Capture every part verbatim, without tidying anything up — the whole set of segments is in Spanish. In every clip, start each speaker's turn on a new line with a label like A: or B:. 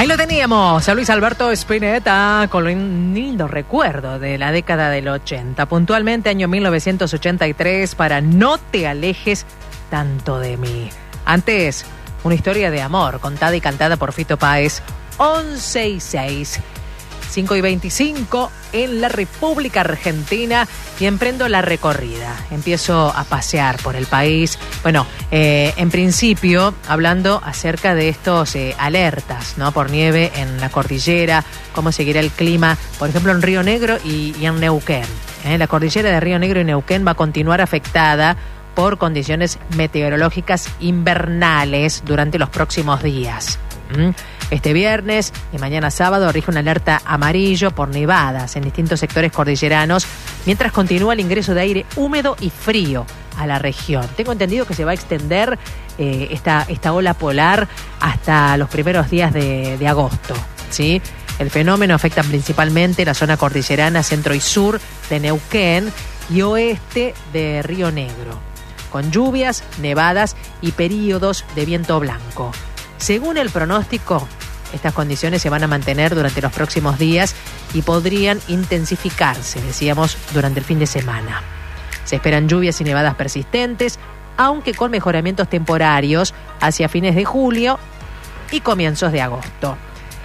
A: Ahí lo teníamos, a Luis Alberto Spinetta, con un lindo recuerdo de la década del ochenta. Puntualmente, año mil novecientos ochenta y tres, para No te alejes tanto de mí. Antes, una historia de amor contada y cantada por Fito Páez. once y seis, cinco y veinticinco en la República Argentina, y emprendo la recorrida. Empiezo a pasear por el país. Bueno, eh, en principio hablando acerca de estos eh, alertas, ¿no?, por nieve en la cordillera, cómo seguirá el clima, por ejemplo, en Río Negro y, y en Neuquén. ¿eh? La cordillera de Río Negro y Neuquén va a continuar afectada por condiciones meteorológicas invernales durante los próximos días. ¿Mm? Este viernes y mañana sábado rige una alerta amarillo por nevadas en distintos sectores cordilleranos, mientras continúa el ingreso de aire húmedo y frío a la región. Tengo entendido que se va a extender eh, esta, esta ola polar hasta los primeros días de, de agosto, ¿sí? El fenómeno afecta principalmente la zona cordillerana centro y sur de Neuquén y oeste de Río Negro, con lluvias, nevadas y períodos de viento blanco. Según el pronóstico, estas condiciones se van a mantener durante los próximos días y podrían intensificarse, decíamos, durante el fin de semana. Se esperan lluvias y nevadas persistentes, aunque con mejoramientos temporarios hacia fines de julio y comienzos de agosto.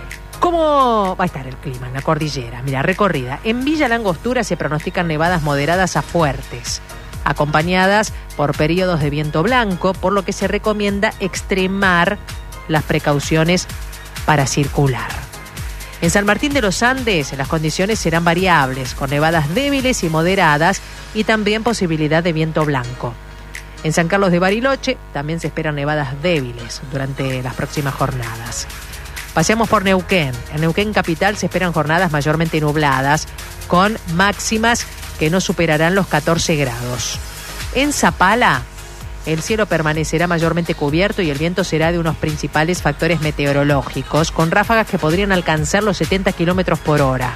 A: ¿Cómo va a estar el clima en la cordillera? Mira, recorrida. En Villa La Angostura se pronostican nevadas moderadas a fuertes, acompañadas por periodos de viento blanco, por lo que se recomienda extremar las precauciones para circular. En San Martín de los Andes las condiciones serán variables, con nevadas débiles y moderadas y también posibilidad de viento blanco. En San Carlos de Bariloche también se esperan nevadas débiles durante las próximas jornadas. Paseamos por Neuquén. En Neuquén capital se esperan jornadas mayormente nubladas, con máximas que no superarán los catorce grados. En Zapala, el cielo permanecerá mayormente cubierto y el viento será de unos principales factores meteorológicos, con ráfagas que podrían alcanzar los setenta kilómetros por hora.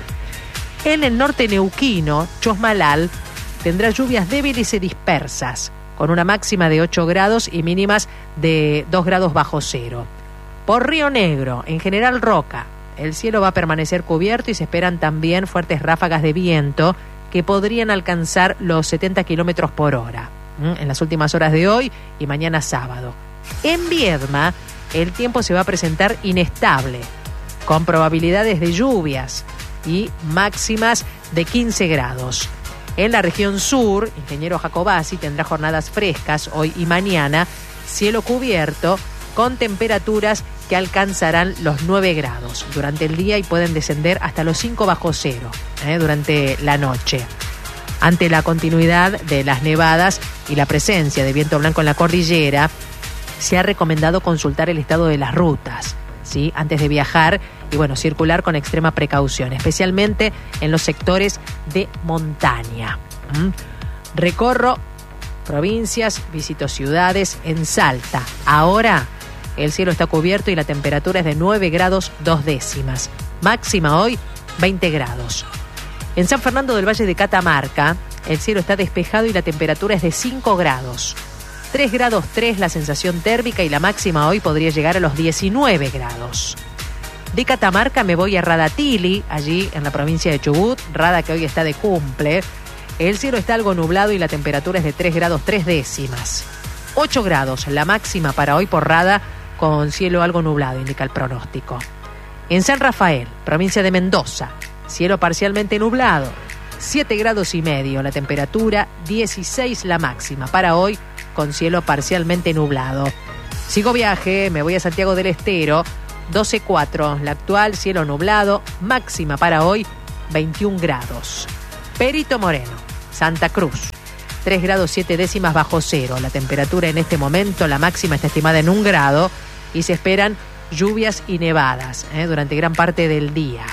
A: En el norte neuquino, Chosmalal tendrá lluvias débiles y dispersas, con una máxima de ocho grados y mínimas de dos grados bajo cero. Por Río Negro, en General Roca, el cielo va a permanecer cubierto y se esperan también fuertes ráfagas de viento que podrían alcanzar los setenta kilómetros por hora en las últimas horas de hoy y mañana sábado. En Viedma, el tiempo se va a presentar inestable, con probabilidades de lluvias y máximas de quince grados. En la región sur, Ingeniero Jacobasi tendrá jornadas frescas hoy y mañana, cielo cubierto, con temperaturas que alcanzarán los nueve grados durante el día y pueden descender hasta los cinco bajo cero eh, durante la noche. Ante la continuidad de las nevadas y la presencia de viento blanco en la cordillera, se ha recomendado consultar el estado de las rutas, ¿sí?, antes de viajar y, bueno, circular con extrema precaución, especialmente en los sectores de montaña. ¿Mm? Recorro provincias, visito ciudades. En Salta, ahora el cielo está cubierto y la temperatura es de nueve grados dos décimas. Máxima hoy, veinte grados. En San Fernando del Valle de Catamarca, el cielo está despejado y la temperatura es de cinco grados. tres grados tres la sensación térmica y la máxima hoy podría llegar a los diecinueve grados. De Catamarca me voy a Radatili, allí en la provincia de Chubut, Rada que hoy está de cumple. El cielo está algo nublado y la temperatura es de tres grados tres décimas. ocho grados la máxima para hoy por Rada, con cielo algo nublado, indica el pronóstico. En San Rafael, provincia de Mendoza, cielo parcialmente nublado, siete grados y medio la temperatura, dieciséis la máxima para hoy, con cielo parcialmente nublado. Sigo viaje, me voy a Santiago del Estero, doce cuatro la actual, cielo nublado, máxima para hoy, veintiún grados. Perito Moreno, Santa Cruz, tres grados siete décimas bajo cero, la temperatura en este momento, la máxima está estimada en un grado y se esperan lluvias y nevadas eh, durante gran parte del día.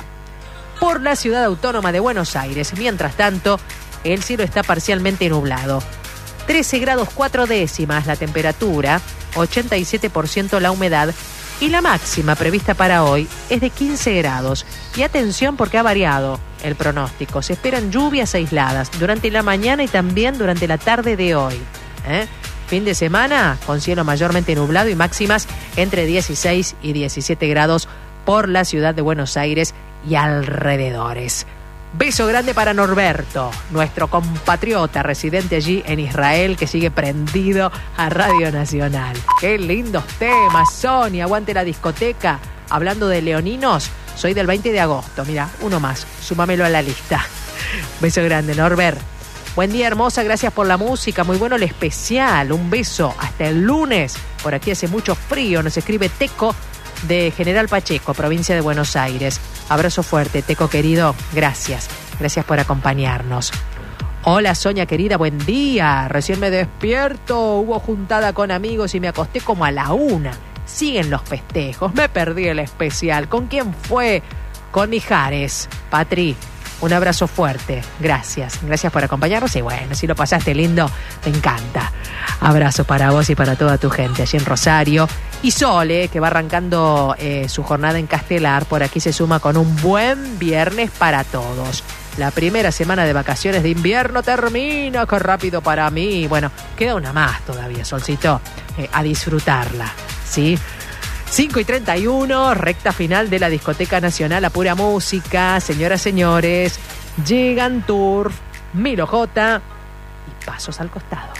A: Por la ciudad autónoma de Buenos Aires, mientras tanto, el cielo está parcialmente nublado. trece grados cuatro décimas la temperatura, ochenta y siete por ciento la humedad y la máxima prevista para hoy es de quince grados. Y atención porque ha variado el pronóstico. Se esperan lluvias aisladas durante la mañana y también durante la tarde de hoy. ¿Eh? Fin de semana con cielo mayormente nublado y máximas entre dieciséis y diecisiete grados por la ciudad de Buenos Aires y alrededores. Beso grande para Norberto, nuestro compatriota residente allí en Israel, que sigue prendido a Radio Nacional. Qué lindos temas, Sonia, aguante la discoteca. Hablando de leoninos, soy del veinte de agosto, mira, uno más, súmamelo a la lista. Beso grande, Norbert. Buen día, hermosa, gracias por la música, muy bueno el especial, un beso, hasta el lunes. Por aquí hace mucho frío, nos escribe Teco de General Pacheco, provincia de Buenos Aires. Abrazo fuerte, Teco querido, gracias, gracias por acompañarnos. Hola Sonia querida, buen día, recién me despierto, hubo juntada con amigos y me acosté como a la una. Siguen los festejos, me perdí el especial. ¿Con quién fue? Con Mijares. Patri, un abrazo fuerte, gracias, gracias por acompañarnos y bueno, si lo pasaste lindo, te encanta. Abrazo para vos y para toda tu gente allí en Rosario. Y Sole, que va arrancando eh, su jornada en Castelar, por aquí se suma con un buen viernes para todos. La primera semana de vacaciones de invierno termina, qué rápido para mí. Bueno, queda una más todavía, Solcito, eh, a disfrutarla, ¿sí? cinco y treinta y uno, recta final de la Discoteca Nacional a pura música. Señoras, señores, llegan Turf, Milo J y Pasos al Costado.